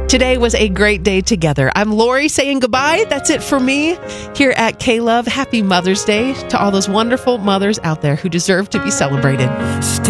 Today was a great day together. I'm Lori saying goodbye. That's it for me here at K-Love. Happy Mother's Day to all those wonderful mothers out there who deserve to be celebrated.